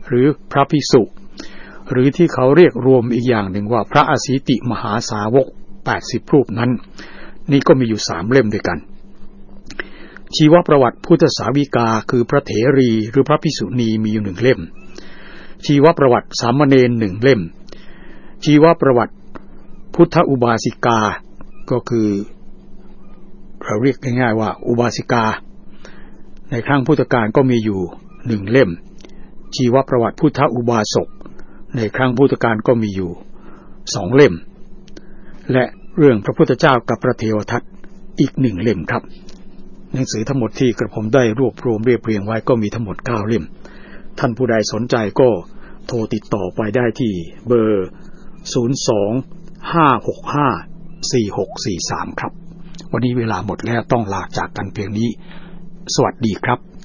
หรือพระภิกษุหรือที่เขาเรียกรวมอีกอย่างหนึ่งว่าพระอสีติมหาสาวก80รูปนั้นนี่ก็มีอยู่3เล่มด้วยกันชีวประวัติพุทธสาวิกาคือพระเถรีหรือพระภิกษุณีมีอยู่1เล่มชีวประวัติสามเณร1เล่มชีวประวัติพุทธอุบาสิกาก็คือเราเรียกง่ายๆว่าอุบาสิกาในครั้งพุทธกาลก็มีอยู่1เล่มชีวประวัติพุทธอุบาสกในครั้งพุทธกาลก็มีอยู่2เล่มและเรื่องพระพุทธเจ้ากับพระเทวทัตอีก1เล่มครับหนังสือทั้งหมดที่กระผมได้รวบรวมเรียบเรียงไว้ก็มีทั้งหมด9เล่มท่านผู้ใดสนใจก็โทรติดต่อไปได้ที่เบอร์02-565-4643ครับวันนี้เวลาหมดแล้วต้องลาจากกันเพียงนี้สวัสดีครับ